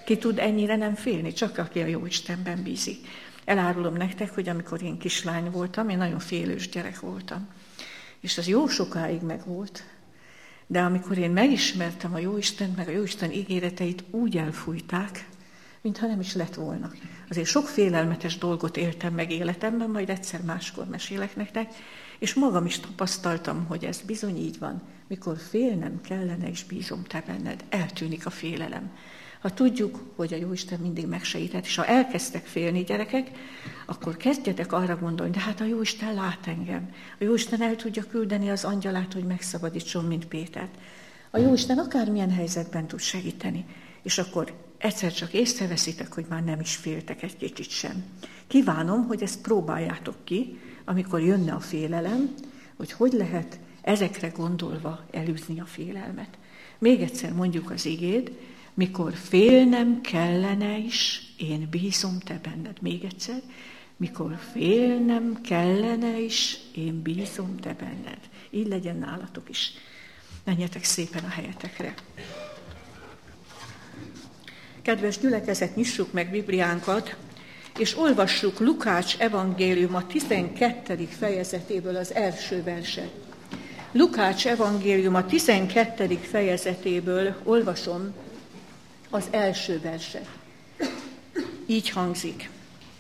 Ki tud ennyire nem félni? Csak aki a Jóistenben bízik. Elárulom nektek, hogy amikor én kislány voltam, én nagyon félős gyerek voltam. És az jó sokáig megvolt, de amikor én megismertem a Jóistent, meg a Jóisten ígéreteit, úgy elfújták, mintha nem is lett volna. Azért sok félelmetes dolgot éltem meg életemben, majd egyszer máskor mesélek nektek, és magam is tapasztaltam, hogy ez bizony így van. Mikor félnem kellene, és bízom te benned, eltűnik a félelem. Ha tudjuk, hogy a Jóisten mindig megsegített, és ha elkezdtek félni gyerekek, akkor kezdjetek arra gondolni, de hát a Jóisten lát engem. A Jóisten el tudja küldeni az angyalát, hogy megszabadítson, mint Pétert. A Jóisten akármilyen helyzetben tud segíteni, és akkor egyszer csak észreveszitek, hogy már nem is féltek egy kicsit sem. Kívánom, hogy ezt próbáljátok ki, amikor jönne a félelem, hogy lehet ezekre gondolva elűzni a félelmet. Még egyszer mondjuk az igét, mikor félnem kellene is, én bízom te benned. Még egyszer, mikor félnem kellene is, én bízom te benned. Így legyen nálatok is. Menjetek szépen a helyetekre. Kedves gyülekezet, nyissuk meg Bibliánkat, és olvassuk Lukács evangéliuma 12. fejezetéből az első verset. Lukács evangéliuma 12. fejezetéből olvasom az első verset. Így hangzik.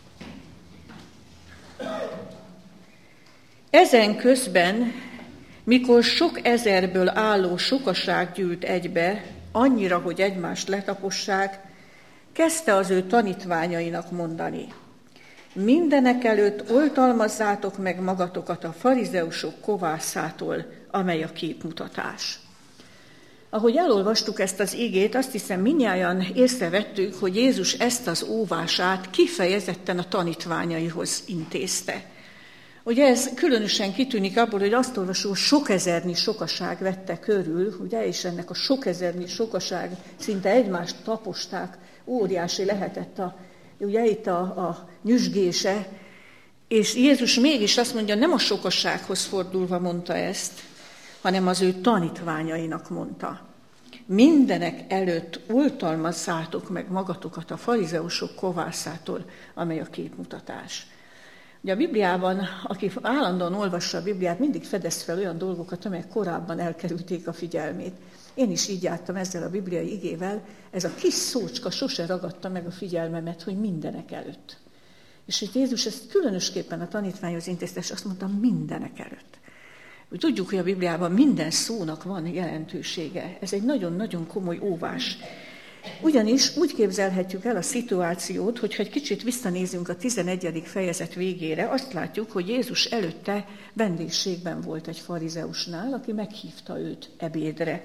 Ezen közben, mikor sok ezerből álló sokaság gyűlt egybe, annyira, hogy egymást letapossák, kezdte az ő tanítványainak mondani. Mindenekelőtt oltalmazzátok meg magatokat a farizeusok kovászától, amely a képmutatás. Ahogy elolvastuk ezt az igét, azt hiszem mindnyájan észrevettük, hogy Jézus ezt az óvását kifejezetten a tanítványaihoz intézte. Ugye ez különösen kitűnik abból, hogy azt olvasó, sok ezernyi sokaság vette körül, ugye, és ennek a sok ezernyi sokaság szinte egymást taposták, óriási lehetett itt a nyüzsgése, és Jézus mégis azt mondja, nem a sokasághoz fordulva mondta ezt, hanem az ő tanítványainak mondta. Mindenek előtt oltalmazzátok meg magatokat a farizeusok kovászától, amely a képmutatás. Ugye a Bibliában, aki állandóan olvassa a Bibliát, mindig fedez fel olyan dolgokat, amelyek korábban elkerülték a figyelmét. Én is így jártam ezzel a bibliai igével, ez a kis szócska sose ragadta meg a figyelmemet, hogy mindenek előtt. És hogy Jézus ezt különösképpen a tanítványhoz intézte, és azt mondta, mindenek előtt. Úgy tudjuk, hogy a Bibliában minden szónak van jelentősége. Ez egy nagyon-nagyon komoly óvás. Ugyanis úgy képzelhetjük el a szituációt, hogyha egy kicsit visszanézünk a 11. fejezet végére, azt látjuk, hogy Jézus előtte vendégségben volt egy farizeusnál, aki meghívta őt ebédre.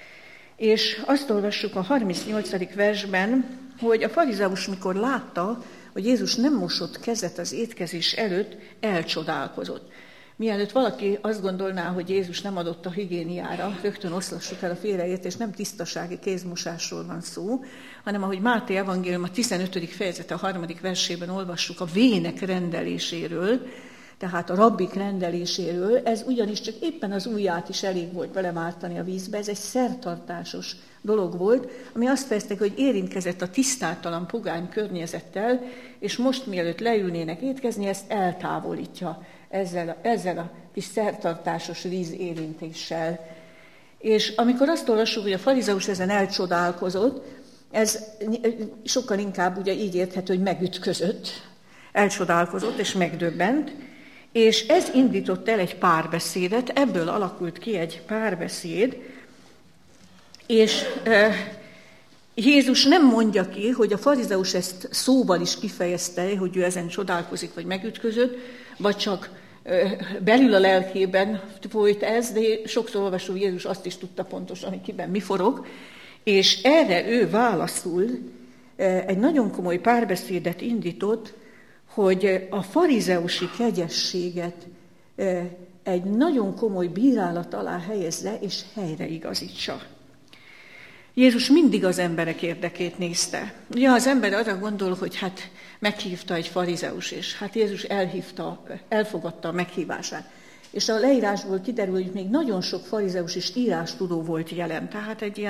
És azt olvassuk a 38. versben, hogy a farizeus, mikor látta, hogy Jézus nem mosott kezet az étkezés előtt, elcsodálkozott. Mielőtt valaki azt gondolná, hogy Jézus nem adott a higiéniára, rögtön oszlassuk el a félreértést, nem tisztasági kézmosásról van szó, hanem ahogy Máté evangélium a 15. fejezet a 3. versében olvassuk a vének rendeléséről, tehát a rabbik rendeléséről, ez ugyanis csak éppen az ujját is elég volt belemártani a vízbe, ez egy szertartásos dolog volt, ami azt fejezte, hogy érintkezett a tisztátalan pogány környezettel, és most mielőtt leülnének étkezni, ezt eltávolítja ezzel a kis szertartásos víz érintéssel. És amikor azt olvassuk, hogy a farizeus ezen elcsodálkozott, ez sokkal inkább ugye így érthető, hogy megütközött, elcsodálkozott és megdöbbent, és ez indított el egy párbeszédet, ebből alakult ki egy párbeszéd, és Jézus nem mondja ki, hogy a farizeus ezt szóval is kifejezte, hogy ő ezen csodálkozik, vagy megütközött, vagy csak belül a lelkében folyt ez, de sokszor olvasó Jézus azt is tudta pontosan, hogy kiben mi forog, és erre ő válaszul egy nagyon komoly párbeszédet indított, hogy a farizeusi kegyességet egy nagyon komoly bírálat alá helyezze és helyreigazítsa. Jézus mindig az emberek érdekét nézte. Ugye az ember arra gondol, hogy hát meghívta egy farizeus, és hát Jézus elfogadta a meghívását. És a leírásból kiderül, hogy még nagyon sok farizeus és írástudó volt jelen. Tehát egy ilyen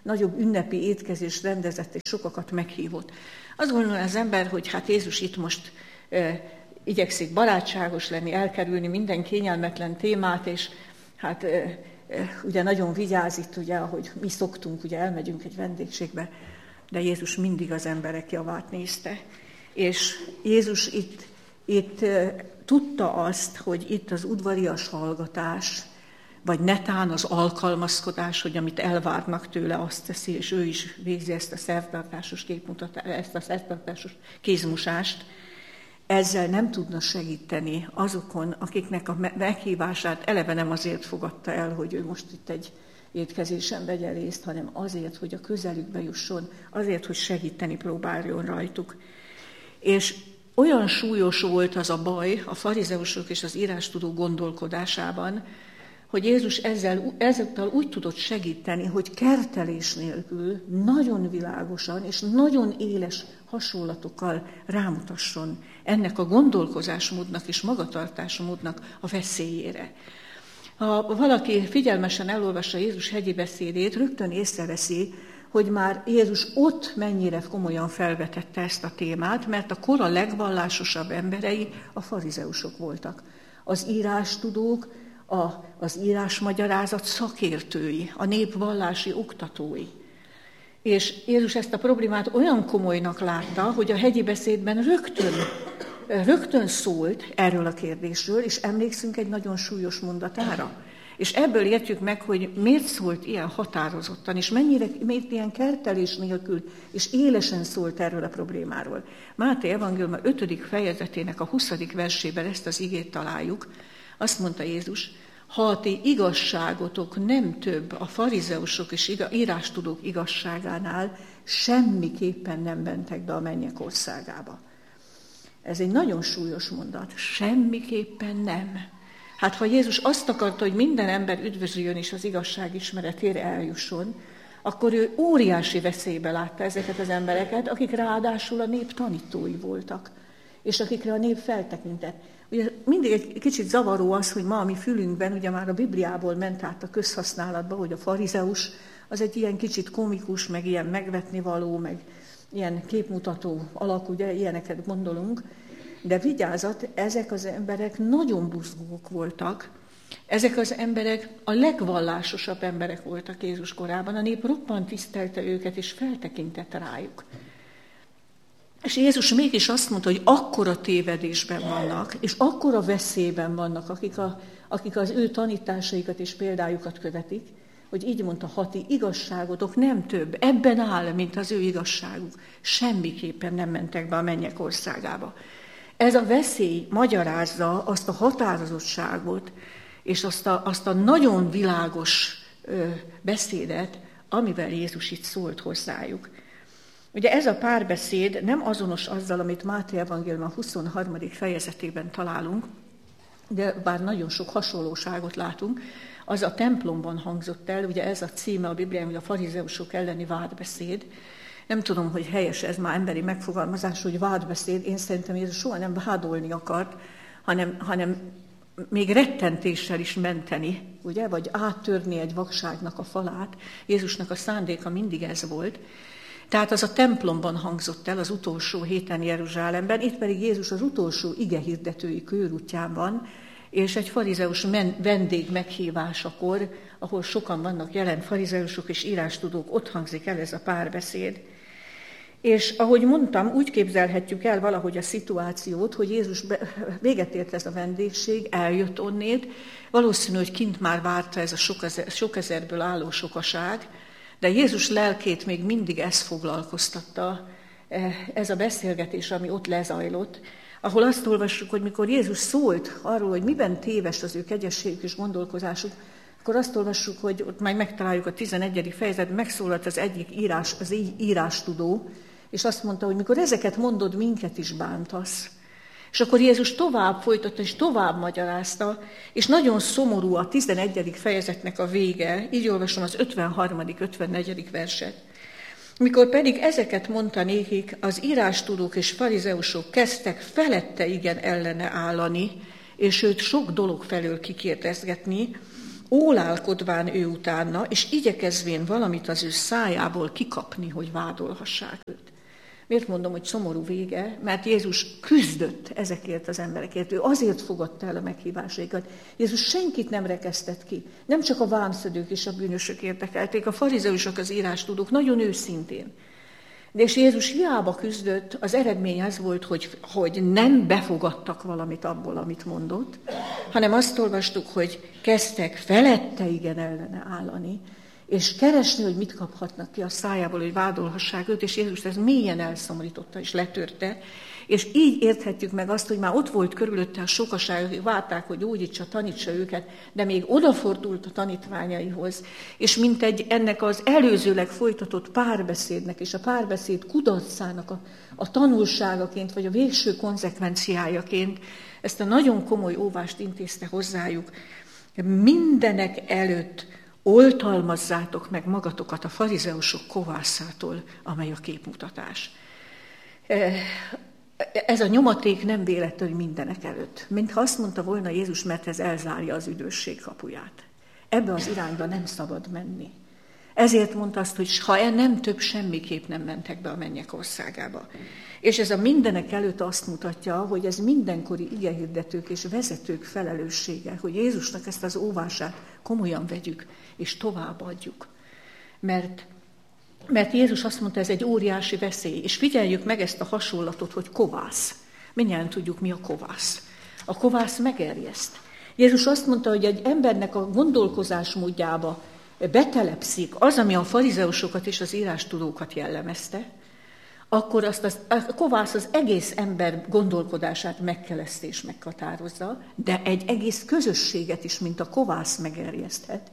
nagyobb ünnepi étkezést rendezett, és sokakat meghívott. Azt gondolja az ember, hogy hát Jézus itt most igyekszik barátságos lenni, elkerülni minden kényelmetlen témát, és hát ugye nagyon vigyáz itt, ugye, ahogy mi szoktunk, ugye elmegyünk egy vendégségbe, de Jézus mindig az emberek javát nézte. És Jézus itt tudta azt, hogy itt az udvarias hallgatás, vagy netán az alkalmazkodás, hogy amit elvárnak tőle, azt teszi, és ő is végzi ezt a szertartásos ezt a szertartásos kézmosást, ezzel nem tudna segíteni azokon, akiknek a meghívását eleve nem azért fogadta el, hogy ő most itt egy étkezésen vegye részt, hanem azért, hogy a közelükbe jusson, azért, hogy segíteni próbáljon rajtuk. És olyan súlyos volt az a baj a farizeusok és az írástudók gondolkodásában, hogy Jézus ezzel úgy tudott segíteni, hogy kertelés nélkül nagyon világosan és nagyon éles hasonlatokkal rámutasson ennek a gondolkozásmódnak és magatartásmódnak a veszélyére. Ha valaki figyelmesen elolvassa Jézus hegyi beszédét, rögtön észreveszi, hogy már Jézus ott mennyire komolyan felvetette ezt a témát, mert a kora legvallásosabb emberei a farizeusok voltak. Az írástudók, az írásmagyarázat szakértői, a nép vallási oktatói. És Jézus ezt a problémát olyan komolynak látta, hogy a hegyi beszédben rögtön szólt erről a kérdésről, és emlékszünk egy nagyon súlyos mondatára. És ebből értjük meg, hogy miért szólt ilyen határozottan, és miért ilyen kertelés nélkül, és élesen szólt erről a problémáról. Máté evangéliuma 5. fejezetének a 20. versében ezt az igét találjuk. Azt mondta Jézus, ha a ti igazságotok nem több a farizeusok és írástudók igazságánál, semmiképpen nem mentek be a mennyek országába. Ez egy nagyon súlyos mondat. Semmiképpen nem. Hát ha Jézus azt akarta, hogy minden ember üdvözüljön és az igazság ismeretére eljusson, akkor ő óriási veszélybe látta ezeket az embereket, akik ráadásul a nép tanítói voltak, és akikre a nép feltekintett. Ugye mindig egy kicsit zavaró az, hogy ma a mi fülünkben, ugye már a Bibliából ment át a közhasználatba, hogy a farizeus az egy ilyen kicsit komikus, meg ilyen megvetnivaló, meg ilyen képmutató alak, ugye ilyeneket gondolunk, de vigyázat, ezek az emberek nagyon buzgók voltak, ezek az emberek a legvallásosabb emberek voltak Jézus korában, a nép roppant tisztelte őket, és feltekintett rájuk. És Jézus mégis azt mondta, hogy akkora tévedésben vannak, és akkora veszélyben vannak, akik az ő tanításaikat és példájukat követik, hogy így mondta, ha ti igazságotok nem több, ebben áll, mint az ő igazságuk, semmiképpen nem mentek be a mennyek országába. Ez a veszély magyarázza azt a határozottságot, és azt a nagyon világos beszédet, amivel Jézus itt szólt hozzájuk. Ugye ez a párbeszéd nem azonos azzal, amit Máté evangéliuma 23. fejezetében találunk, de bár nagyon sok hasonlóságot látunk, az a templomban hangzott el, ugye ez a címe a Bibliában, hogy a farizeusok elleni vádbeszéd. Nem tudom, hogy helyes ez már emberi megfogalmazás, hogy vádbeszéd. Én szerintem Jézus soha nem vádolni akart, hanem még rettentéssel is menteni, ugye, vagy áttörni egy vakságnak a falát. Jézusnak a szándéka mindig ez volt. Tehát az a templomban hangzott el az utolsó héten Jeruzsálemben, itt pedig Jézus az utolsó igehirdetői körútján van, és egy farizeus vendég meghívásakor, ahol sokan vannak jelen farizeusok és írástudók, ott hangzik el ez a párbeszéd. És ahogy mondtam, úgy képzelhetjük el valahogy a szituációt, hogy Jézus véget ért ez a vendégség, eljött onnét, valószínű, hogy kint már várta ez a sok ezerből álló sokaság, de Jézus lelkét még mindig ez foglalkoztatta, ez a beszélgetés, ami ott lezajlott, ahol azt olvassuk, hogy mikor Jézus szólt arról, hogy miben téves az ő kegyességük és gondolkozásuk, akkor azt olvassuk, hogy ott majd megtaláljuk a 11. fejezetben, megszólalt az egyik írástudó, és azt mondta, hogy mikor ezeket mondod, minket is bántasz. És akkor Jézus tovább folytatta, és tovább magyarázta, és nagyon szomorú a 11. fejezetnek a vége, így olvasom az 53., 54. verset. Mikor pedig ezeket mondta nékik, az írástudók és farizeusok kezdtek felette igen ellene állani, és őt sok dolog felől kikérdezgetni, ólálkodván ő utána, és igyekezvén valamit az ő szájából kikapni, hogy vádolhassák őt. Miért mondom, hogy szomorú vége? Mert Jézus küzdött ezekért az emberekért. Ő azért fogadta el a meghívásaikat. Jézus senkit nem rekesztett ki. Nem csak a vámszedők és a bűnösök érdekelték, a farizeusok, az írástudók nagyon őszintén. De és Jézus hiába küzdött, az eredmény az volt, hogy nem befogadtak valamit abból, amit mondott, hanem azt olvastuk, hogy kezdtek felette igen ellene állani, és keresni, hogy mit kaphatnak ki a szájából, hogy vádolhassák őt, és Jézus ez mélyen elszomorította és letörte, és így érthetjük meg azt, hogy már ott volt körülötte a sokaság, akik várták, hogy gyógyítsa, tanítsa őket, de még odafordult a tanítványaihoz, és mintegy ennek az előzőleg folytatott párbeszédnek és a párbeszéd kudarcának a tanulságaként, vagy a végső konzekvenciájaként ezt a nagyon komoly óvást intézte hozzájuk. Mindenek előtt oltalmazzátok meg magatokat a farizeusok kovászától, amely a képmutatás. Ez a nyomaték nem véletlen mindenek előtt. Mintha azt mondta volna Jézus, mert ez elzárja az üdvösség kapuját. Ebbe az irányba nem szabad menni. Ezért mondta azt, hogy ha nem több, semmiképp nem mentek be a mennyek országába. És ez a mindenek előtt azt mutatja, hogy ez mindenkori igehirdetők és vezetők felelőssége, hogy Jézusnak ezt az óvását komolyan vegyük és továbbadjuk. Mert Jézus azt mondta, ez egy óriási veszély, és figyeljük meg ezt a hasonlatot, hogy kovász. Mindjárt tudjuk, mi a kovász. A kovász megerjeszt. Jézus azt mondta, hogy egy embernek a gondolkozásmódjába betelepszik az, ami a farizeusokat és az írástudókat jellemezte, akkor a kovász az egész ember gondolkodását megkeleszti és meghatározza, de egy egész közösséget is, mint a kovász megerjeszthet,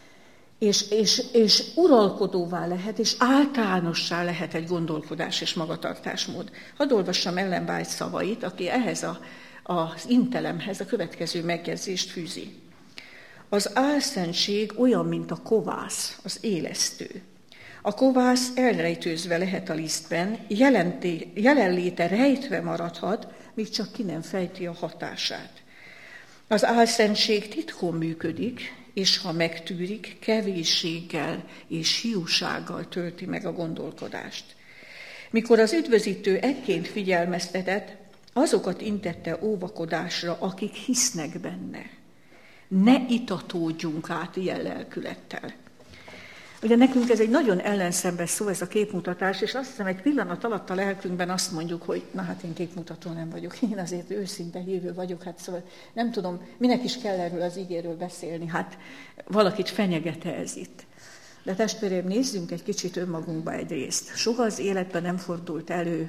és uralkodóvá lehet, és általánossá lehet egy gondolkodás és magatartásmód. Hadd olvassam Ellen White szavait, aki ehhez az intelemhez a következő megjegyzést fűzi. Az álszentség olyan, mint a kovász, az élesztő. A kovász elrejtőzve lehet a lisztben, jelenléte rejtve maradhat, míg csak ki nem fejti a hatását. Az álszentség titkon működik, és ha megtűrik, kevésséggel és hiúsággal tölti meg a gondolkodást. Mikor az üdvözítő ekként figyelmeztetett, azokat intette óvakodásra, akik hisznek benne. Ne itatódjunk át ilyen lelkülettel. Ugye nekünk ez egy nagyon ellenszembes szó, ez a képmutatás, és azt hiszem egy pillanat alatt a lelkünkben azt mondjuk, hogy na hát én képmutató nem vagyok, én azért őszinte hívő vagyok, hát szóval nem tudom, minek is kell erről az igéről beszélni, hát valakit fenyegete ez itt. De testvéreim, nézzünk egy kicsit önmagunkba egyrészt. Soha az életben nem fordult elő,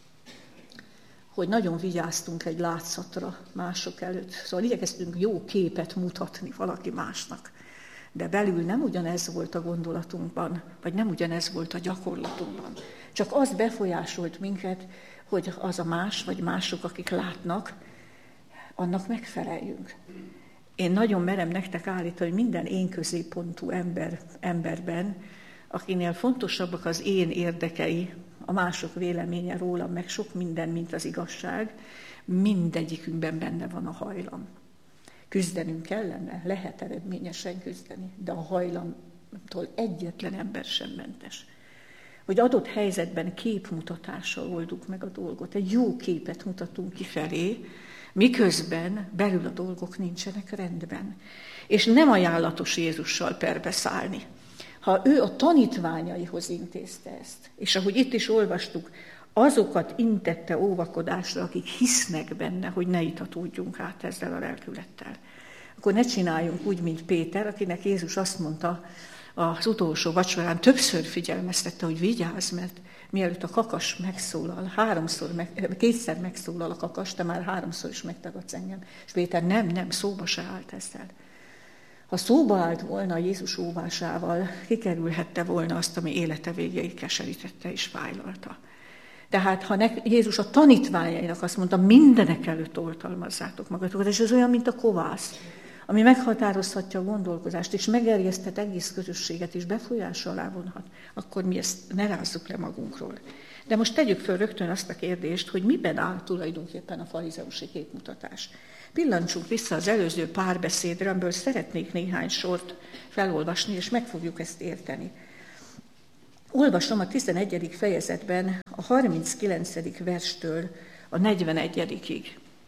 hogy nagyon vigyáztunk egy látszatra mások előtt. Szóval igyekeztünk jó képet mutatni valaki másnak. De belül nem ugyanez volt a gondolatunkban, vagy nem ugyanez volt a gyakorlatunkban. Csak az befolyásolt minket, hogy az a más, vagy mások, akik látnak, annak megfeleljünk. Én nagyon merem nektek állítani, hogy minden én középpontú emberben, akinél fontosabbak az én érdekei, a mások véleménye rólam, meg sok minden, mint az igazság, mindegyikünkben benne van a hajlam. Küzdenünk kellene, lehet eredményesen küzdeni, de a hajlamtól egyetlen ember sem mentes. Hogy adott helyzetben képmutatással oldjuk meg a dolgot, egy jó képet mutatunk kifelé, miközben belül a dolgok nincsenek rendben. És nem ajánlatos Jézussal perbeszállni. Ha ő a tanítványaihoz intézte ezt, és ahogy itt is olvastuk, azokat intette óvakodásra, akik hisznek benne, hogy ne itatódjunk át ezzel a lelkülettel. Akkor ne csináljunk úgy, mint Péter, akinek Jézus azt mondta az utolsó vacsorán, többször figyelmeztette, hogy vigyázz, mert mielőtt a kakas megszólal, kétszer megszólal a kakas, te már háromszor is megtagadsz engem. És Péter nem, szóba se állt ezzel. Ha szóba állt volna Jézus óvásával, kikerülhette volna azt, ami élete végéig keserítette és fájlalta. Tehát ha Jézus a tanítványainak azt mondta, mindenek előtt oltalmazzátok magatokat, és ez olyan, mint a kovász. ami meghatározhatja a gondolkodást, és megerjeszthet egész közösséget, és befolyás alá vonhat, akkor mi ezt ne rázzuk le magunkról. De most tegyük föl rögtön azt a kérdést, hogy miben áll tulajdonképpen a farizeusi képmutatás. Pillancsunk vissza az előző párbeszédre, amiből szeretnék néhány sort felolvasni, és meg fogjuk ezt érteni. Olvasom a 11. fejezetben a 39. verstől a 41-ig.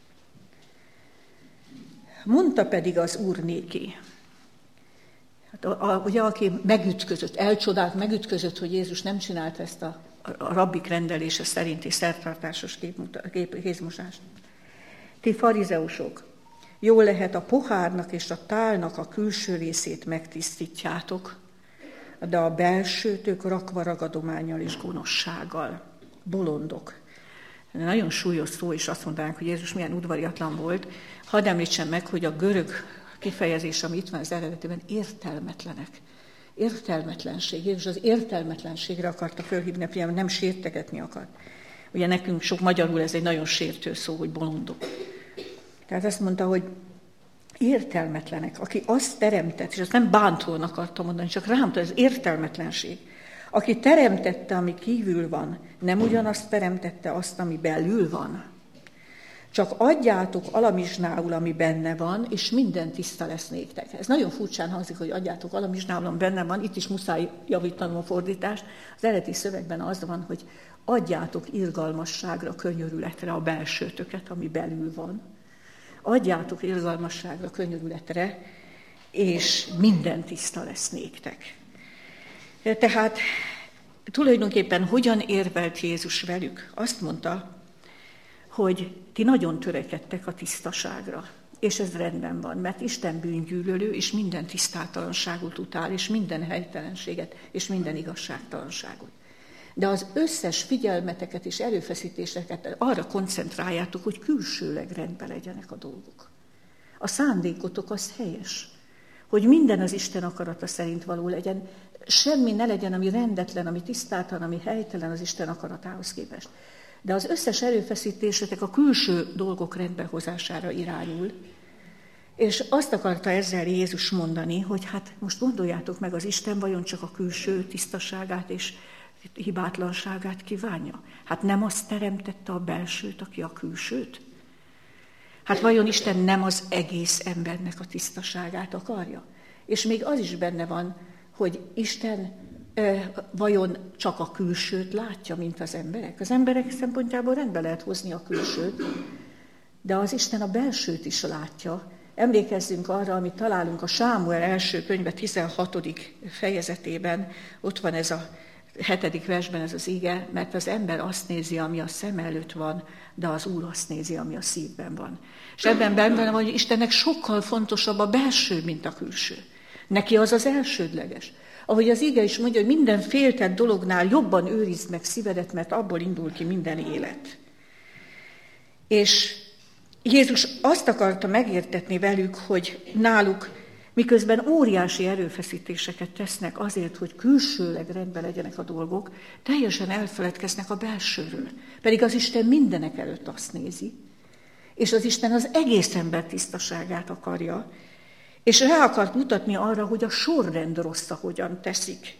Mondta pedig az Úr néki, ugye aki megütközött, megütközött, hogy Jézus nem csinálta ezt a rabbik rendelése szerinti szertartásos kézmosást. Ti farizeusok, jól lehet a pohárnak és a tálnak a külső részét megtisztítjátok, de a belsőtök rakva ragadománnyal és gonoszsággal. Bolondok. Nagyon súlyos szó, és azt mondanánk, hogy Jézus milyen udvariatlan volt. Hadd említsem meg, hogy a görög kifejezés, ami itt van az eredetében, értelmetlenek. Értelmetlenség. Jézus az értelmetlenségre akarta fölhívni a figyelmet, nem sértegetni akart. Ugye nekünk sok magyarul ez egy nagyon sértő szó, hogy bolondok. Tehát azt mondta, hogy értelmetlenek, aki azt teremtett, és azt nem bántóan akartam mondani, csak rámta, ez értelmetlenség. Aki teremtette, ami kívül van, nem ugyanazt teremtette azt, ami belül van. Csak adjátok alamizsnául, ami benne van, és minden tiszta lesz néktek. Ez nagyon furcsán hangzik, hogy adjátok alamizsnául, ami benne van. Itt is muszáj javítanom a fordítást. Az eredeti szövegben az van, hogy adjátok irgalmasságra, könyörületre a belsőtöket, ami belül van. Adjátok irgalmasságra, könyörületre, és minden tiszta lesz néktek. Tehát tulajdonképpen hogyan érvelt Jézus velük? Azt mondta, hogy ti nagyon törekedtek a tisztaságra, és ez rendben van, mert Isten bűngyűlölő, és minden tisztátalanságot utál, és minden helytelenséget, és minden igazságtalanságot. De az összes figyelmeteket és erőfeszítéseket arra koncentráljátok, hogy külsőleg rendben legyenek a dolgok. A szándékotok az helyes, hogy minden az Isten akarata szerint való legyen, semmi ne legyen, ami rendetlen, ami tisztátalan, ami helytelen az Isten akaratához képest. De az összes erőfeszítésetek a külső dolgok rendbehozására irányul, és azt akarta ezzel Jézus mondani, hogy hát most gondoljátok meg, az Isten vajon csak a külső tisztaságát és hibátlanságát kívánja? Hát nem azt teremtette a belsőt, aki a külsőt? Hát vajon Isten nem az egész embernek a tisztaságát akarja? És még az is benne van, hogy Isten vajon csak a külsőt látja, mint az emberek? Az emberek szempontjából rendbe lehet hozni a külsőt, de az Isten a belsőt is látja. Emlékezzünk arra, amit találunk a Sámuel első könyve 16. fejezetében, ott van ez a 7. versben ez az ige, mert az ember azt nézi, ami a szem előtt van, de az Úr azt nézi, ami a szívben van. És ebben benne van, hogy Istennek sokkal fontosabb a belső, mint a külső. Neki az az elsődleges. Ahogy az ige is mondja, hogy minden féltett dolognál jobban őrizd meg szívedet, mert abból indul ki minden élet. És Jézus azt akarta megértetni velük, hogy náluk, miközben óriási erőfeszítéseket tesznek azért, hogy külsőleg rendben legyenek a dolgok, teljesen elfeledkeznek a belsőről. Pedig az Isten mindenek előtt azt nézi, és az Isten az egész ember tisztaságát akarja, és rá akart mutatni arra, hogy a sorrend rossz, ahogyan teszik.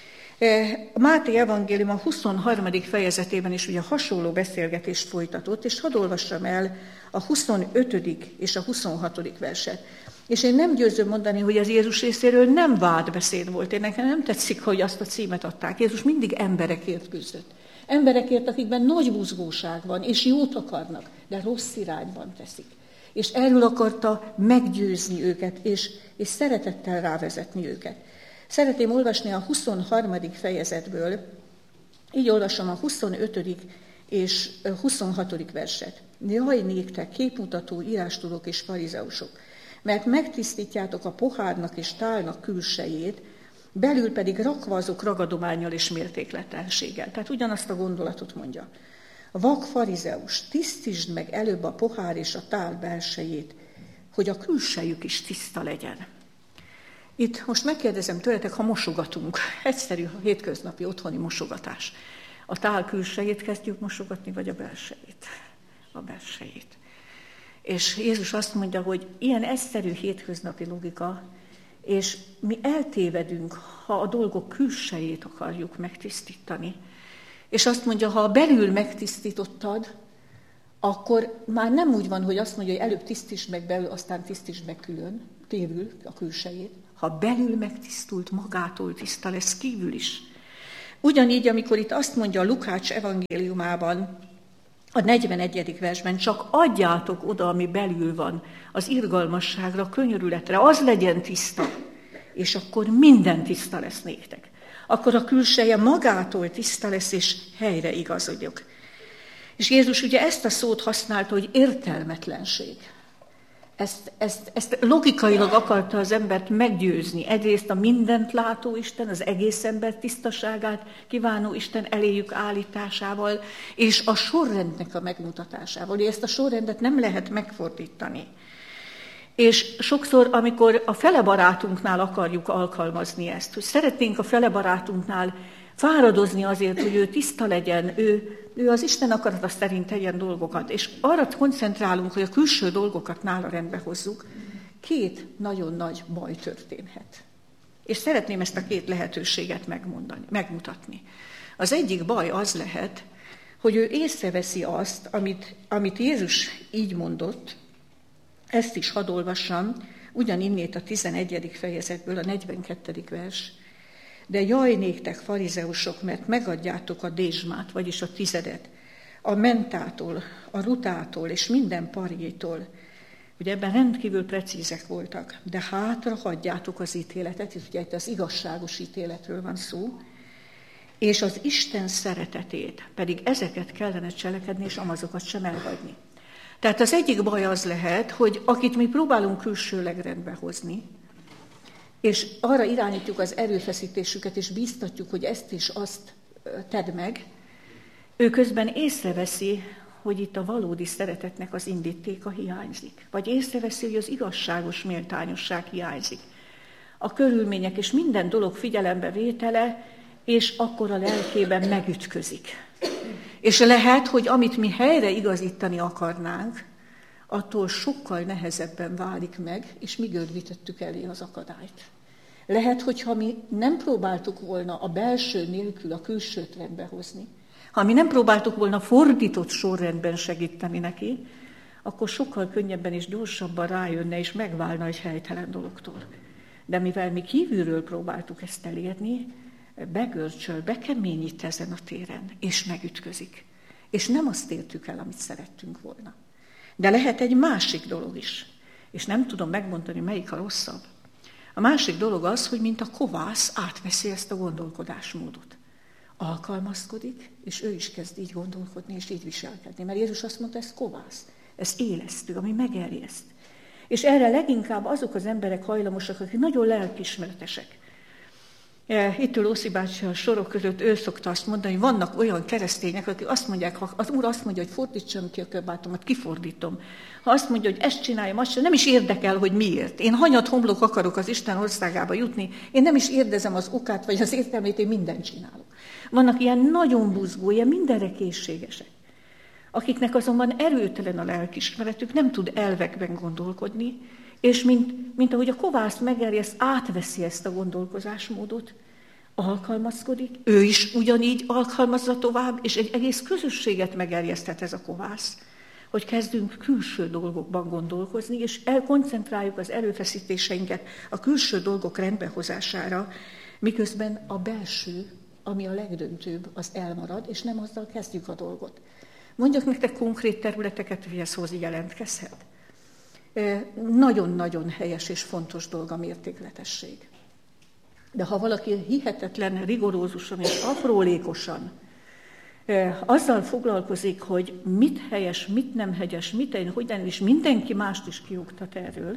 A Máté evangélium a 23. fejezetében is ugye hasonló beszélgetést folytatott, és hadd olvassam el a 25. és a 26. verset. És én nem győzöm mondani, hogy az Jézus részéről nem vádbeszéd volt. Én nekem nem tetszik, hogy azt a címet adták. Jézus mindig emberekért küzdött. Emberekért, akikben nagy buzgóság van, és jót akarnak, de rossz irányban teszik. És erről akarta meggyőzni őket, és szeretettel rávezetni őket. Szeretném olvasni a 23. fejezetből, így olvasom a 25. és 26. verset. Jaj néktek, képmutató írástudók és farizeusok, mert megtisztítjátok a pohárnak és tálnak külsejét, belül pedig rakva azok ragadománnyal és mértékletlenséggel. Tehát ugyanazt a gondolatot mondja. A vak farizeus, tisztítsd meg előbb a pohár és a tál belsejét, hogy a külsejük is tiszta legyen. Itt most megkérdezem tőletek, ha mosogatunk, egyszerű hétköznapi otthoni mosogatás. A tál külsejét kezdjük mosogatni, vagy a belsejét? A belsejét. És Jézus azt mondja, hogy ilyen egyszerű hétköznapi logika, és mi eltévedünk, ha a dolgok külsejét akarjuk megtisztítani. És azt mondja, ha belül megtisztítottad, akkor már nem úgy van, hogy azt mondja, hogy előbb tisztítsd meg belül, aztán tisztítsd meg külön, kívül a külsejét. Ha belül megtisztult, magától tiszta lesz kívül is. Ugyanígy, amikor itt azt mondja a Lukács evangéliumában, a 41. versben, csak adjátok oda, ami belül van, az irgalmasságra, könyörületre, az legyen tiszta, és akkor minden tiszta lesz néktek. Akkor a külseje magától tiszta lesz, és helyre igazodjuk. És Jézus ugye ezt a szót használta, hogy értelmetlenség. Ezt logikailag akarta az embert meggyőzni. Egyrészt a mindent látó Isten, az egész ember tisztaságát kívánó Isten eléjük állításával, és a sorrendnek a megmutatásával. Ezt a sorrendet nem lehet megfordítani. És sokszor, amikor a fele barátunknál akarjuk alkalmazni ezt, hogy szeretnénk a fele barátunknál fáradozni azért, hogy ő tiszta legyen, ő az Isten akarata szerint tegyen dolgokat, és arra koncentrálunk, hogy a külső dolgokat nála rendbe hozzuk, két nagyon nagy baj történhet. És szeretném ezt a két lehetőséget megmutatni. Az egyik baj az lehet, hogy ő észreveszi azt, amit Jézus így mondott, ezt is hadd olvassam, ugyaninnét a 11. fejezetből, a 42. vers. De jaj néktek, farizeusok, mert megadjátok a dézsmát, vagyis a tizedet, a mentától, a rutától és minden parjétól. Ugye ebben rendkívül precízek voltak, de hátra hagyjátok az ítéletet, ugye itt az igazságos ítéletről van szó, és az Isten szeretetét, pedig ezeket kellene cselekedni, és amazokat sem elhagyni. Tehát az egyik baj az lehet, hogy akit mi próbálunk külsőleg rendbe hozni, és arra irányítjuk az erőfeszítésüket, és bíztatjuk, hogy ezt és azt tedd meg, ő közben észreveszi, hogy itt a valódi szeretetnek az indítéka hiányzik. Vagy észreveszi, hogy az igazságos méltányosság hiányzik. A körülmények és minden dolog figyelembevétele, és akkor a lelkében megütközik. És lehet, hogy amit mi helyre igazítani akarnánk, attól sokkal nehezebben válik meg, és mi gördítettük elé az akadályt. Lehet, hogyha mi nem próbáltuk volna a belső nélkül a külsőt rendbe hozni, ha mi nem próbáltuk volna fordított sorrendben segíteni neki, akkor sokkal könnyebben és gyorsabban rájönne, és megválna egy helytelen dologtól. De mivel mi kívülről próbáltuk ezt elérni, begörcsöl, bekeményít ezen a téren, és megütközik. És nem azt értük el, amit szerettünk volna. De lehet egy másik dolog is, és nem tudom megmondani, melyik a rosszabb. A másik dolog az, hogy mint a kovász átveszi ezt a gondolkodásmódot. Alkalmazkodik, és ő is kezd így gondolkodni, és így viselkedni. Mert Jézus azt mondta, ez kovász, ez élesztő, ami megerjeszt. És erre leginkább azok az emberek hajlamosak, akik nagyon lelkiismeretesek. Itt ül Ószi bácsi a sorok között, ő szokta azt mondani, hogy vannak olyan keresztények, akik azt mondják, ha az Úr azt mondja, hogy fordítsam ki a körbátomat, kifordítom. Ha azt mondja, hogy ezt csináljam, azt sem, nem is érdekel, hogy miért. Én hanyat homlok akarok az Isten országába jutni, én nem is érdezem az okát, vagy az értelmét, én mindent csinálok. Vannak ilyen nagyon buzgó, ilyen mindenre készségesek, akiknek azonban erőtelen a lelkiismeretük, nem tud elvekben gondolkodni, és mint ahogy a kovász megerjeszt, átveszi ezt a gondolkozásmódot, alkalmazkodik, ő is ugyanígy alkalmazza tovább, és egy egész közösséget megerjeszthet ez a kovász, hogy kezdünk külső dolgokban gondolkozni, és elkoncentráljuk az erőfeszítéseinket a külső dolgok rendbehozására, miközben a belső, ami a legdöntőbb, az elmarad, és nem azzal kezdjük a dolgot. Mondjak nektek konkrét területeket, hogy ez hozzá jelentkezhet. Nagyon-nagyon helyes és fontos dolog a mértékletesség. De ha valaki hihetetlen, rigorózusan és aprólékosan azzal foglalkozik, hogy mit helyes, mit nem helyes, hogyan, és mindenki mást is kioktat erről,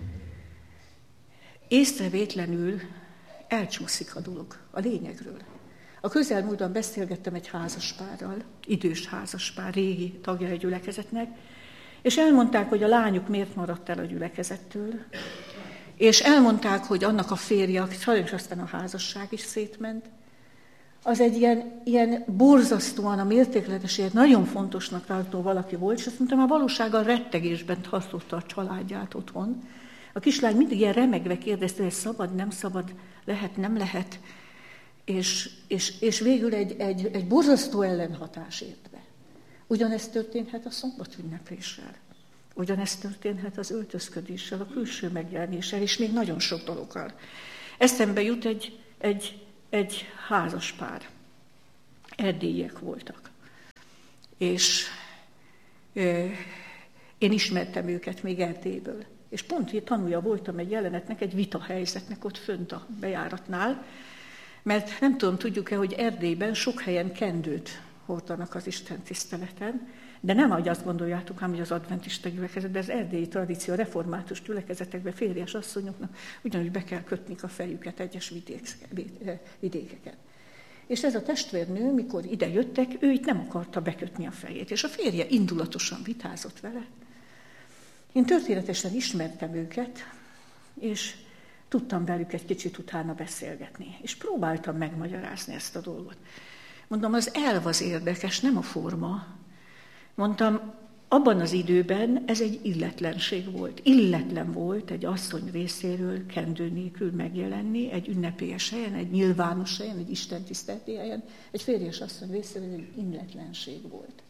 észrevétlenül elcsúszik a dolog, a lényegről. A közelmúltban beszélgettem egy házaspárral, idős házaspár, régi tagja egy gyülekezetnek, és elmondták, hogy a lányuk miért maradt el a gyülekezettől, és elmondták, hogy annak a férje, sajnos aztán a házasság is szétment, az egy ilyen borzasztóan a mértékletesért nagyon fontosnak tartó valaki volt, és azt mondtam, a valósággal rettegésben tartotta a családját otthon. A kislány mindig ilyen remegve kérdezte, hogy szabad, nem szabad, lehet, nem lehet, és végül egy borzasztó ellenhatás ért be. Ugyanezt történhet a szombatünnepléssel. Ugyanezt történhet az öltözködéssel, a külső megjelenéssel, és még nagyon sok dologgal. Eszembe jut egy házas pár. Erdélyiek voltak. És én ismertem őket még Erdélyből. És pont tanulja voltam egy jelenetnek, egy vitahelyzetnek ott fönt a bejáratnál, mert nem tudom, tudjuk-e, hogy Erdélyben sok helyen kendőt hordanak az istentiszteleten, de nem ahogy azt gondoljátok, hogy az adventista gyülekezetben, az erdélyi tradíció, református gyülekezetekben férjes asszonyoknak ugyanúgy be kell kötni a fejüket egyes vidékeken. És ez a testvérnő, mikor ide jöttek, ő itt nem akarta bekötni a fejét, és a férje indulatosan vitázott vele. Én történetesen ismertem őket, és tudtam velük egy kicsit utána beszélgetni, és próbáltam megmagyarázni ezt a dolgot. Mondom, az elv az érdekes, nem a forma. Mondtam, abban az időben ez egy illetlenség volt. Illetlen volt egy asszony részéről kendő nélkül megjelenni, egy ünnepélyes helyen, egy nyilvános helyen, egy istentiszteleti helyen. Egy férjes asszony részéről egy illetlenség volt.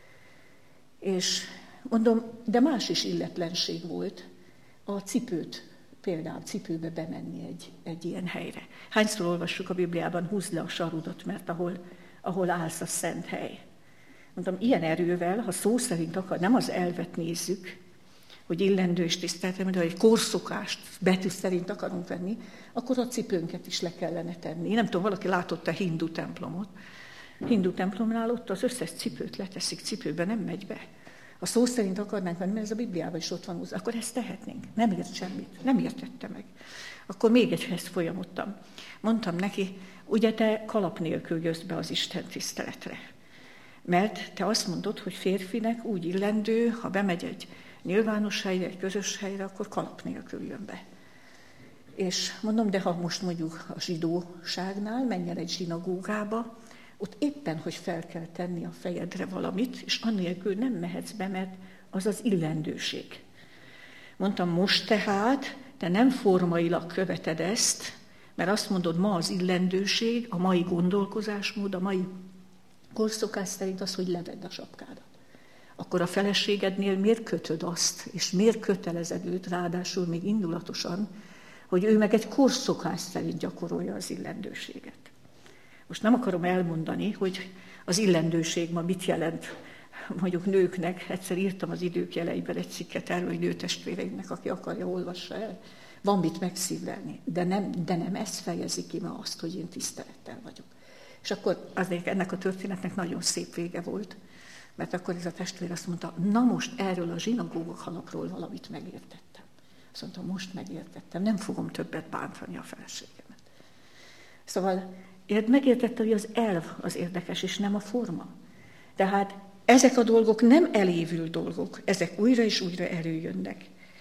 És mondom, de más is illetlenség volt a cipőt, például cipőbe bemenni egy ilyen helyre. Hányszor olvassuk a Bibliában, húzd le a sarudat, mert ahol állsz, a szent hely. Mondtam, ilyen erővel, ha szó szerint akar, nem az elvet nézzük, hogy illendő és tiszteltem, de ha egy korszokást betű szerint akarunk venni, akkor a cipőnket is le kellene tenni. Én nem tudom, valaki látott a hindu templomot. Hindu templomnál ott az összes cipőt leteszik, cipőbe nem megy be. Ha szó szerint akarnánk venni, mert ez a Bibliában is ott van húzva, akkor ezt tehetnénk. Nem ért semmit, nem értette meg. Akkor még egyhez folyamodtam. Mondtam neki, ugye te kalap nélkül jössz be az Isten tiszteletre. Mert te azt mondod, hogy férfinek úgy illendő, ha bemegy egy nyilvános helyre, egy közös helyre, akkor kalap nélkül jön be. És mondom, de ha most mondjuk a zsidóságnál menj el egy zsinagógába, ott éppen, hogy fel kell tenni a fejedre valamit, és annélkül nem mehetsz be, mert az az illendőség. Mondtam, most tehát te nem formailag követed ezt, mert azt mondod, ma az illendőség, a mai gondolkozásmód, a mai korszokás szerint az, hogy levedd a sapkádat. Akkor a feleségednél miért kötöd azt, és miért kötelezed őt, ráadásul még indulatosan, hogy ő meg egy korszokás szerint gyakorolja az illendőséget. Most nem akarom elmondani, hogy az illendőség ma mit jelent mondjuk nőknek. Egyszer írtam az Idők jeleiben egy cikket erről, hogy nőtestvéreinknek, aki akarja, olvassa el. Van mit megszívlelni, de nem ez fejezi ki ma azt, hogy én tisztelettel vagyok. És akkor azért ennek a történetnek nagyon szép vége volt, mert akkor ez a testvér azt mondta, na most erről a zsinagóga kalapról valamit megértettem. Azt mondta, most megértettem, nem fogom többet bántani a feleségemet. Szóval megértette, hogy az elv az érdekes, és nem a forma. Tehát ezek a dolgok nem elévült dolgok, ezek újra és újra előjönnek.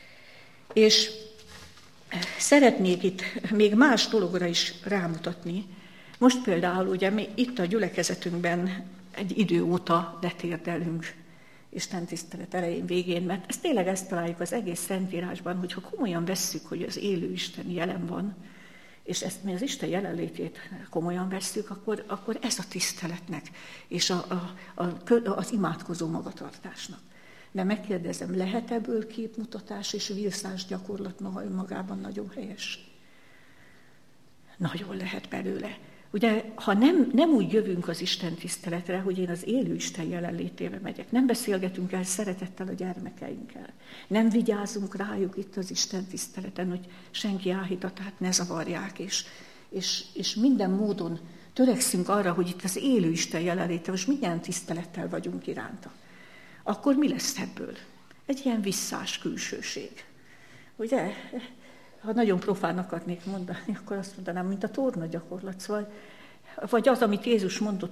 És szeretnék itt még más dologra is rámutatni. Most például ugye mi itt a gyülekezetünkben egy idő óta letérdelünk Isten tisztelet elején, végén, mert ezt tényleg ezt találjuk az egész Szentírásban, hogyha komolyan vesszük, hogy az élő Isten jelen van, és ezt mi az Isten jelenlétét komolyan vesszük, akkor ez a tiszteletnek és az imádkozó magatartásnak. De megkérdezem, lehet ebből képmutatás és visszás gyakorlat magában nagyon helyes? Nagyon lehet belőle. Ugye, ha nem úgy jövünk az Isten tiszteletre, hogy én az élő Isten jelenlétébe megyek, nem beszélgetünk el szeretettel a gyermekeinkkel, nem vigyázunk rájuk itt az Isten tiszteleten, hogy senki áhítatát ne zavarják, és minden módon törekszünk arra, hogy itt az élő Isten jelenléte, most milyen tisztelettel vagyunk iránta. Akkor mi lesz ebből? Egy ilyen visszás külsőség. Ugye? Ha nagyon profán akarnék mondani, akkor azt mondanám, mint a torna gyakorlat. Szóval, vagy az, amit Jézus mondott,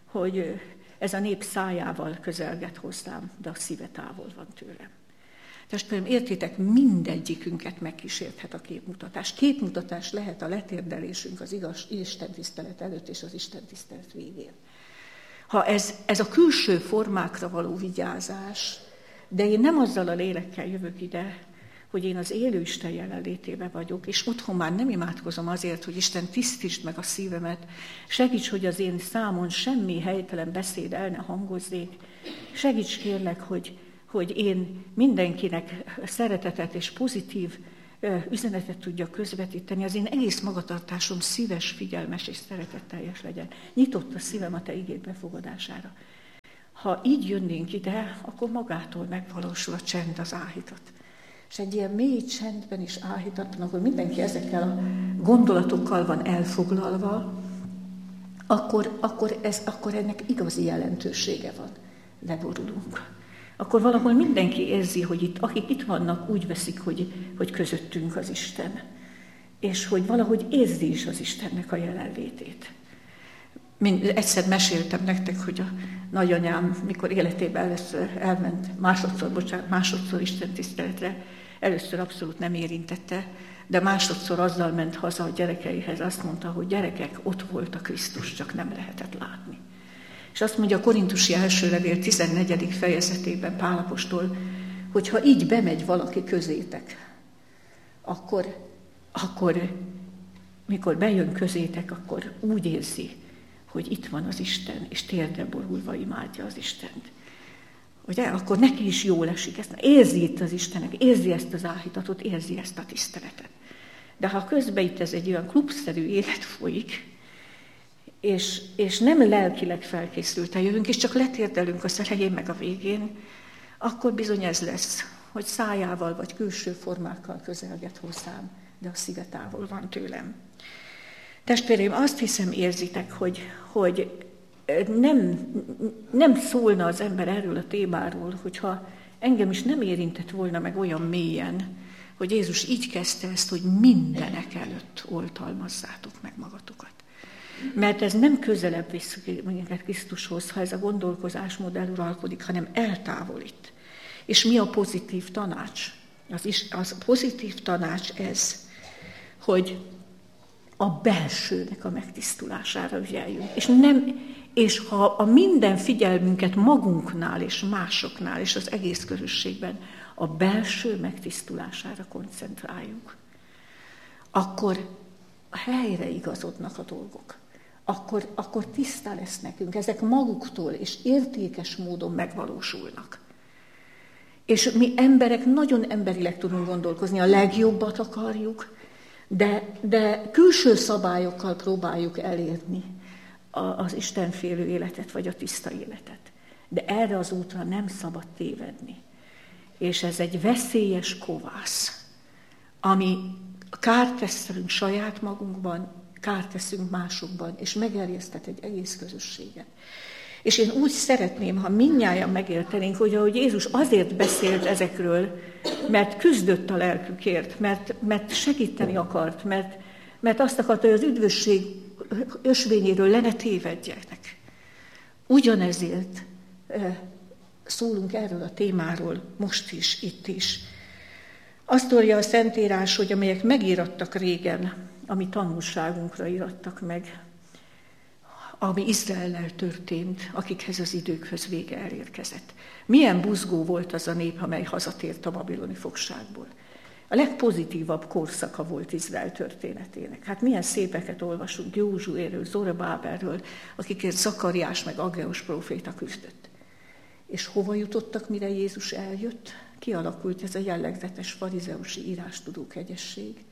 hogy ez a nép szájával közelget hozzám, de a szíve távol van tőlem. Testvérem, értitek, mindegyikünket megkísérthet a képmutatás. Képmutatás lehet a letérdelésünk az Isten tisztelet előtt és az Isten tisztelet végén. Ha ez a külső formákra való vigyázás, de én nem azzal a lélekkel jövök ide, hogy én az élő Isten jelenlétében vagyok, és otthon már nem imádkozom azért, hogy Isten tisztítsd meg a szívemet, segíts, hogy az én számon semmi helytelen beszéd el ne hangozzék, segíts kérlek, hogy én mindenkinek szeretetet és pozitív üzenetet tudjak közvetíteni, az én egész magatartásom szíves, figyelmes és szeretetteljes legyen. Nyitott a szívem a te igéd befogadására. Ha így jönnénk ide, akkor magától megvalósul a csend, az áhítat. És egy ilyen mély csendben és áhítatban, ahol mindenki ezekkel a gondolatokkal van elfoglalva, akkor ennek igazi jelentősége van. Leborulunk. Akkor valahol mindenki érzi, hogy akik itt vannak, úgy veszik, hogy közöttünk az Isten. És hogy valahogy érzi is az Istennek a jelenlétét. Egyszer meséltem nektek, hogy a nagyanyám, mikor életében először elment, másodszor Isten tiszteletre, először abszolút nem érintette, de másodszor azzal ment haza a gyerekeihez, azt mondta, hogy gyerekek, ott volt a Krisztus, csak nem lehetett látni. És azt mondja a Korintusi első levél 14. fejezetében Pál apostol, hogy ha így bemegy valaki közétek, akkor mikor bejön közétek, akkor úgy érzi, hogy itt van az Isten, és térdre borulva imádja az Istent. Ugye? Akkor neki is jól esik ezt. Érzi itt az Istennek, érzi ezt az áhítatot, érzi ezt a tiszteletet. De ha közben itt ez egy olyan klubszerű élet folyik, és nem lelkileg felkészülten jövünk, és csak letérdelünk az elején meg a végén, akkor bizony ez lesz, hogy szájával vagy külső formákkal közelget hozzám, de a szíve távol van tőlem. Testvéreim, azt hiszem érzitek, hogy nem szólna az ember erről a témáról, hogyha engem is nem érintett volna meg olyan mélyen, hogy Jézus így kezdte ezt, hogy mindenek előtt oltalmazzátok meg magatokat. Mert ez nem közelebb visz minket Krisztushoz, ha ez a gondolkozásmód uralkodik, hanem eltávolít. És mi a pozitív tanács? Az pozitív tanács ez, hogy a belsőnek a megtisztulására ügyeljünk. És ha a minden figyelmünket magunknál és másoknál és az egész közösségben a belső megtisztulására koncentráljunk, akkor helyre igazodnak a dolgok. Akkor tiszta lesz nekünk. Ezek maguktól és értékes módon megvalósulnak. És mi emberek nagyon emberileg tudunk gondolkozni, a legjobbat akarjuk, de külső szabályokkal próbáljuk elérni az istenfélő életet, vagy a tiszta életet. De erre az útra nem szabad tévedni. És ez egy veszélyes kovász, ami kárt teszünk saját magunkban, kárt teszünk másokban, és megerjesztett egy egész közösséget. És én úgy szeretném, ha mindnyájan megértenénk, hogy ahogy Jézus azért beszélt ezekről, mert küzdött a lelkükért, mert segíteni akart, mert azt akarta, hogy az üdvösség ösvényéről le ne tévedjenek. Ugyanezért szólunk erről a témáról most is, itt is. Azt mondja a Szentírás, hogy amelyek megírattak régen, ami tanulságunkra írattak meg, ami Izraellel történt, akikhez az időkhöz vége elérkezett. Milyen buzgó volt az a nép, amely hazatért a babiloni fogságból. A legpozitívabb korszaka volt Izrael történetének. Hát milyen szépeket olvasunk Józsuéről, Zorobábelről, akikért Zakariás meg Aggeus próféta küzdött. És hova jutottak, mire Jézus eljött? Kialakult ez a jellegzetes farizeusi írástudó kegyesség.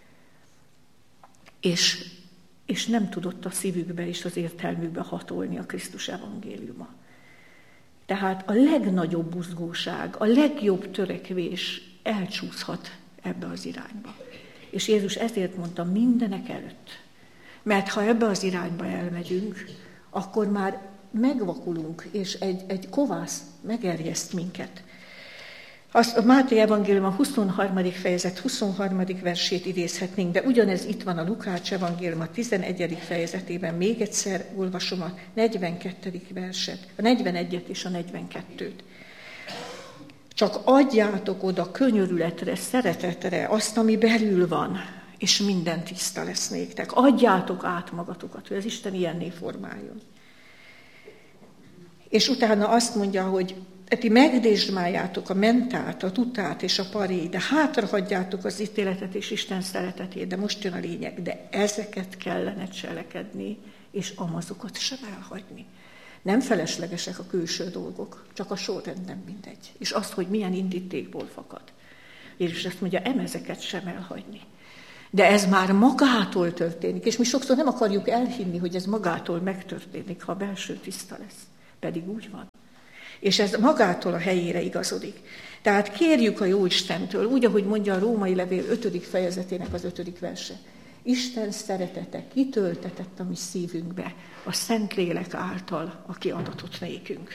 És nem tudott a szívükbe és az értelmükbe hatolni a Krisztus evangéliuma. Tehát a legnagyobb buzgóság, a legjobb törekvés elcsúszhat ebbe az irányba. És Jézus ezért mondta mindenek előtt. Mert ha ebbe az irányba elmegyünk, akkor már megvakulunk, és egy kovász megerjeszt minket. A Máté evangélium a 23. fejezet 23. versét idézhetnénk, de ugyanez itt van a Lukács evangélium a 11. fejezetében. Még egyszer olvasom a 42. verset, a 41-et és a 42-t. Csak adjátok oda könyörületre, szeretetre azt, ami belül van, és minden tiszta lesz néktek. Adjátok át magatokat, hogy az Isten ilyenné formáljon. És utána azt mondja, hogy ti megdésdmáljátok a mentát, a tutát és a parét, de hátrahagyjátok az ítéletet és Isten szeretetét, de most jön a lényeg, de ezeket kellene cselekedni, és amazokat sem elhagyni. Nem feleslegesek a külső dolgok, csak a sorrend nem mindegy. És azt, hogy milyen indítékból fakad. Jézus azt mondja, ezeket sem elhagyni. De ez már magától történik, és mi sokszor nem akarjuk elhinni, hogy ez magától megtörténik, ha a belső tiszta lesz. Pedig úgy van. És ez magától a helyére igazodik. Tehát kérjük a Jóistentől, úgy, ahogy mondja a Római Levél 5. fejezetének az 5. verse. Isten szeretete kitöltetett a mi szívünkbe, a Szentlélek által, aki adatott nékünk.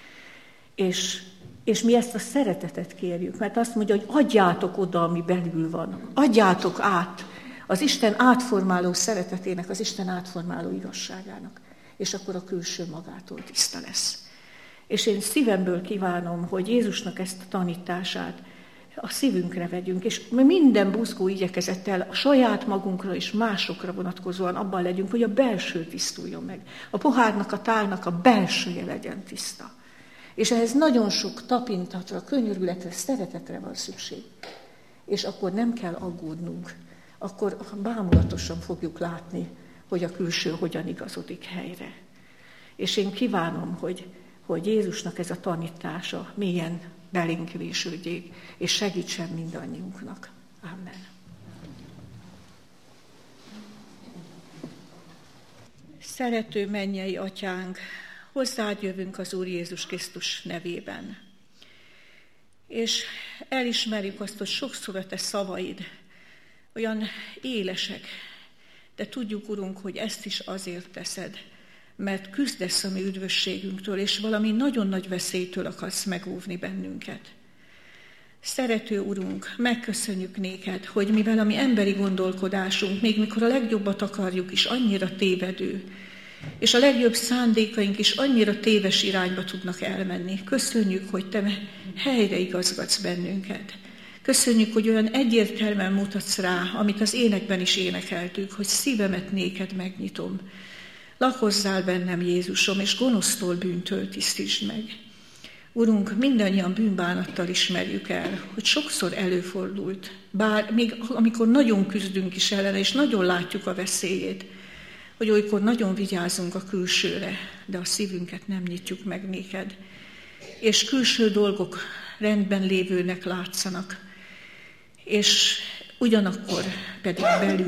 És mi ezt a szeretetet kérjük, mert azt mondja, hogy adjátok oda, ami belül van. Adjátok át az Isten átformáló szeretetének, az Isten átformáló igazságának. És akkor a külső magától tiszta lesz. És én szívemből kívánom, hogy Jézusnak ezt a tanítását a szívünkre vegyünk, és minden buzgó igyekezettel a saját magunkra és másokra vonatkozóan abban legyünk, hogy a belső tisztuljon meg. A pohárnak, a tálnak a belsője legyen tiszta. És ehhez nagyon sok tapintatra, könyörületre, szeretetre van szükség. És akkor nem kell aggódnunk, akkor bámulatosan fogjuk látni, hogy a külső hogyan igazodik helyre. És én kívánom, hogy Jézusnak ez a tanítása mélyen belénk vésődjék, és segítsen mindannyiunknak. Amen. Szerető mennyei Atyánk, hozzád jövünk az Úr Jézus Krisztus nevében. És elismerjük azt, hogy sokszor a te szavaid olyan élesek, de tudjuk, Urunk, hogy ezt is azért teszed, mert küzdesz a mi üdvösségünktől, és valami nagyon nagy veszélytől akarsz megóvni bennünket. Szerető Urunk, megköszönjük néked, hogy mivel a mi emberi gondolkodásunk, még mikor a legjobbat akarjuk is, annyira tévedő, és a legjobb szándékaink is annyira téves irányba tudnak elmenni. Köszönjük, hogy te helyre igazgatsz bennünket. Köszönjük, hogy olyan egyértelműen mutatsz rá, amit az énekben is énekeltük, hogy szívemet néked megnyitom. Lakozzál bennem, Jézusom, és gonosztól, bűntől tisztítsd meg. Urunk, mindannyian bűnbánattal ismerjük el, hogy sokszor előfordult, bár még amikor nagyon küzdünk is ellene, és nagyon látjuk a veszélyét, hogy olykor nagyon vigyázunk a külsőre, de a szívünket nem nyitjuk meg néked. És külső dolgok rendben lévőnek látszanak, és ugyanakkor pedig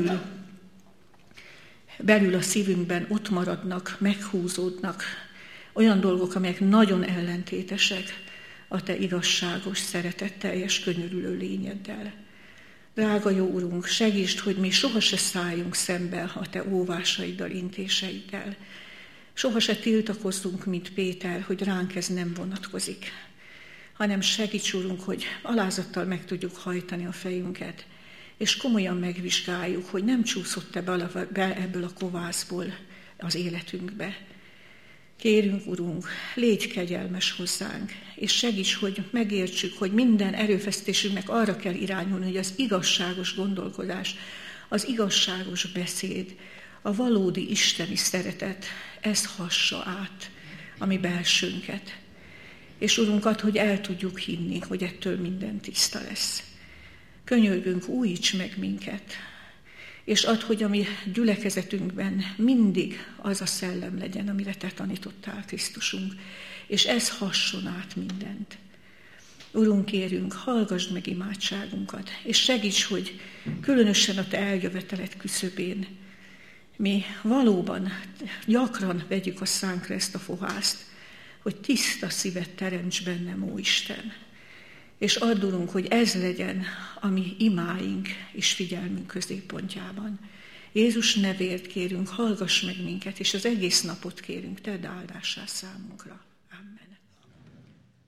belül a szívünkben ott maradnak, meghúzódnak olyan dolgok, amelyek nagyon ellentétesek a te igazságos, szeretetteljes, könyörülő lényeddel. Drága jó Urunk, segítsd, hogy mi soha se szálljunk szembe a te óvásaiddal, intéseiddel. Soha se tiltakozzunk, mint Péter, hogy ránk ez nem vonatkozik, hanem segíts, Urunk, hogy alázattal meg tudjuk hajtani a fejünket, és komolyan megvizsgáljuk, hogy nem csúszott-e be ebből a kovászból az életünkbe. Kérünk, Urunk, légy kegyelmes hozzánk, és segíts, hogy megértsük, hogy minden erőfeszítésünknek arra kell irányulni, hogy az igazságos gondolkodás, az igazságos beszéd, a valódi isteni szeretet, ez hassa át a mi belsőnket. És Urunk, add, hogy el tudjuk hinni, hogy ettől minden tiszta lesz. Könyörgünk, újíts meg minket, és add, hogy a mi gyülekezetünkben mindig az a szellem legyen, amire te tanítottál, Krisztusunk, és ez hasson át mindent. Urunk, kérünk, hallgasd meg imádságunkat, és segíts, hogy különösen a te eljöveteled küszöbén mi valóban gyakran vegyük a szánkra ezt a fohászt, hogy tiszta szívet teremts bennem, ó Isten. És add, Urunk, hogy ez legyen a mi imáink és figyelmünk középpontjában. Jézus nevért kérünk, hallgass meg minket, és az egész napot kérünk, tedd áldássá számunkra. Amen.